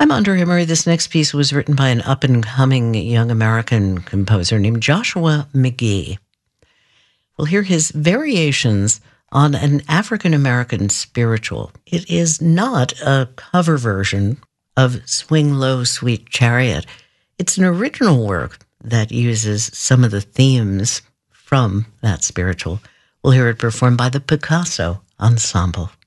I'm Andre Emery. This next piece was written by an up-and-coming young American composer named Joshua McGee. We'll hear his variations on an African-American spiritual. It is not a cover version of Swing Low, Sweet Chariot. It's an original work that uses some of the themes from that spiritual. We'll hear it performed by the Picasso Ensemble.